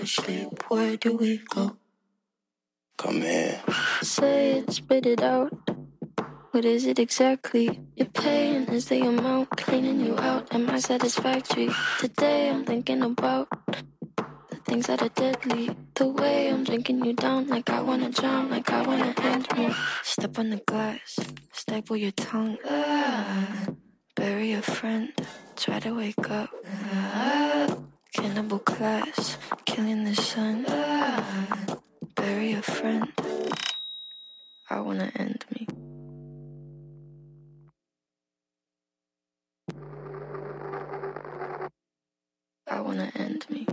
asleep. Where do we go? Come here. Say it, spit it out. What is it exactly? Your pain is the amount cleaning you out. Am I satisfactory? Today I'm thinking about the things that are deadly. The way I'm drinking you down, like I wanna drown, like I wanna end me. Step on the glass, staple your tongue. Bury a friend, try to wake up. Cannibal class, killing the sun. Bury a friend, I wanna end me. I wanna end me.